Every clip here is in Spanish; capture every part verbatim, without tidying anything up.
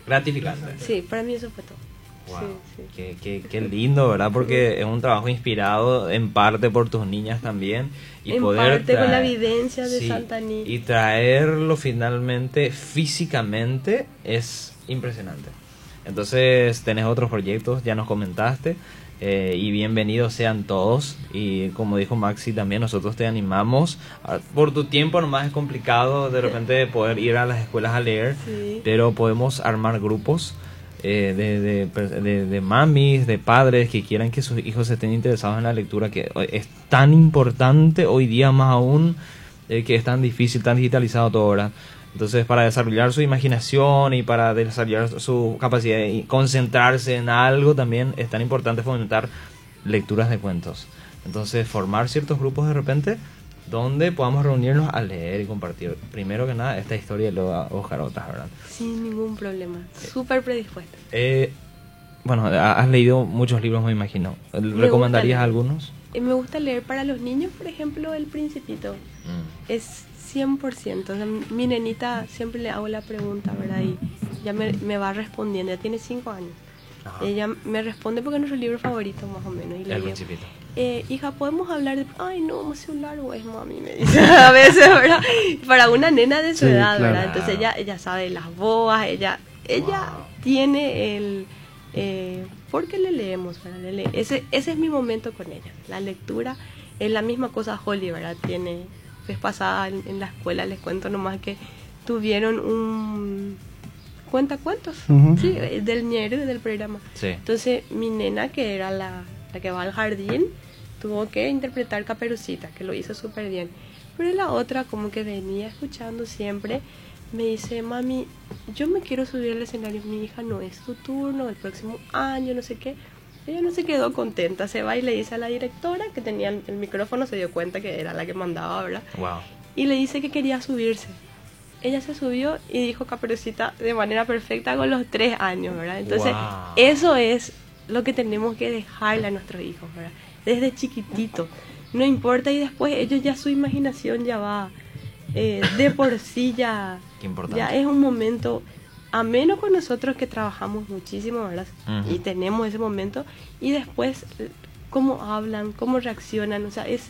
gratificante. Sí, para mí eso fue todo. Wow, sí, sí. Qué, qué, qué lindo, ¿verdad? Porque es un trabajo inspirado en parte por tus niñas también. Y en poder parte traer, con la vivencia de sí, Santa Anita. Y traerlo finalmente físicamente es impresionante. Entonces tenés otros proyectos, ya nos comentaste. Eh, y bienvenidos sean todos. Y como dijo Maxi también, nosotros te animamos. Por tu tiempo nomás es complicado de repente poder ir a las escuelas a leer, sí. pero podemos armar grupos eh, de, de, de, de mamis, de padres que quieran que sus hijos estén interesados en la lectura, que es tan importante hoy día más aún, eh, que es tan difícil, tan digitalizado todo ahora. Entonces, para desarrollar su imaginación y para desarrollar su capacidad de concentrarse en algo, también es tan importante fomentar lecturas de cuentos. Entonces, formar ciertos grupos de repente donde podamos reunirnos a leer y compartir, primero que nada, esta historia de los Ojarotas, ¿verdad? Sin ningún problema, súper predispuesta. Eh, bueno, has leído muchos libros, me imagino. ¿Recomendarías algunos? Me gusta leer para los niños, por ejemplo, El Principito. Mm. Es cien por ciento. O sea, mi nenita siempre le hago la pregunta, ¿verdad? Y ya me, me va respondiendo. Ya tiene cinco años. Ajá. Ella me responde porque es nuestro libro favorito, más o menos. Y le El digo, Principito. Eh, hija, ¿podemos hablar de...? Ay, no, me celular, güey, mami, me dice a veces, ¿verdad? Para una nena de su sí, edad, claro. ¿verdad? Entonces ella, ella sabe las boas, ella, ella wow. tiene el... Eh, ¿por qué le leemos? ¿verdad? Le lee. Ese, ese es mi momento con ella. La lectura es la misma cosa Holly, ¿verdad? Tiene... Vez pasada en, en la escuela, les cuento nomás que tuvieron un... cuentacuentos, uh-huh. sí, del ñero, del programa. Sí. Entonces mi nena, que era la, la que va al jardín, tuvo que interpretar Caperucita, que lo hizo súper bien. Pero la otra, como que venía escuchando siempre, me dice, mami, yo me quiero subir al escenario. Mi hija, no es tu turno, el próximo año, no sé qué. Ella no se quedó contenta, se va y le dice a la directora que tenía el, el micrófono, se dio cuenta que era la que mandaba, ¿verdad? Wow. Y le dice que quería subirse. Ella se subió y dijo Caperucita de manera perfecta con los tres años, ¿verdad? Entonces, wow. eso es lo que tenemos que dejarle a nuestros hijos, ¿verdad? Desde chiquitito. No importa, y después ellos ya su imaginación ya va, eh, de por sí ya, ya es un momento ameno con nosotros que trabajamos muchísimo, ¿verdad? Uh-huh. Y tenemos ese momento, y después cómo hablan, cómo reaccionan, o sea, es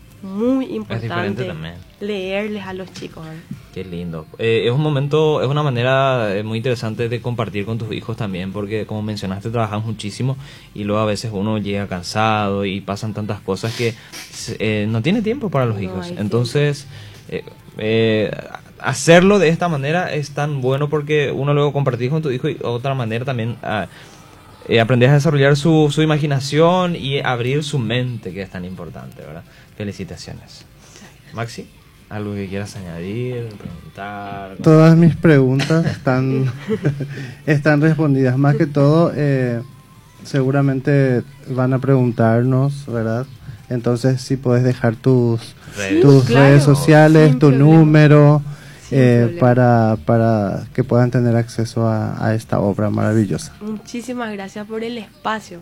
muy importante leerles a los chicos, ¿verdad? Qué lindo. Eh, es un momento, es una manera muy interesante de compartir con tus hijos también, porque como mencionaste, trabajas muchísimo y luego a veces uno llega cansado y pasan tantas cosas que eh, no tiene tiempo para los no hijos. Entonces, eh, eh, hacerlo de esta manera es tan bueno porque uno luego compartir con tu hijo y de otra manera también uh, eh, aprendes a desarrollar su, su imaginación y abrir su mente, que es tan importante, ¿verdad? Felicitaciones. Maxi, ¿algo que quieras añadir, preguntar? Todas mis preguntas están, están respondidas. Más que todo, eh, seguramente van a preguntarnos, ¿verdad? Entonces, si puedes dejar tus redes, tus claro, redes sociales, tu problema. número, eh, para, para que puedan tener acceso a, a esta obra maravillosa. Muchísimas gracias por el espacio.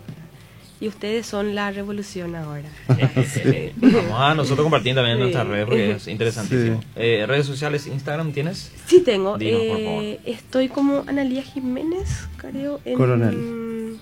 Y ustedes son la revolución ahora. Sí. Vamos a nosotros compartir también sí. nuestras redes porque es interesantísimo. Sí. Eh, ¿Redes sociales, Instagram tienes? Sí tengo. Dinos, eh, por favor. Estoy como Analía Jiménez, creo. En... Coronel.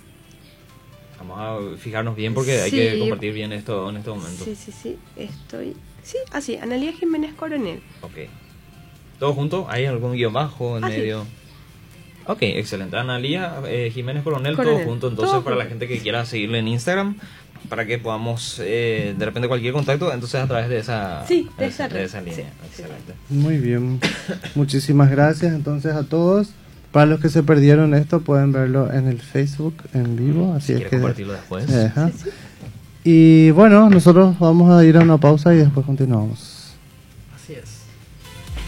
Vamos a fijarnos bien porque sí. hay que compartir bien esto en este momento. Sí, sí, sí. Estoy... Sí, así, Analía Jiménez Coronel. Ok. ¿Todo junto? ¿Hay algún guión bajo en así. medio? Ok, excelente. Analía eh, Jiménez Coronel, Coronel, todo junto. Entonces, todo para junto. la gente que quiera seguirle en Instagram, para que podamos, eh, de repente, cualquier contacto, entonces a través de esa, sí, de, esa, esa, de esa línea. Sí, excelente. Muy bien. Muchísimas gracias entonces a todos. Para los que se perdieron esto, pueden verlo en el Facebook en vivo. Así si es quieres que compartirlo después. Eh, sí, sí. Y bueno, nosotros vamos a ir a una pausa y después continuamos.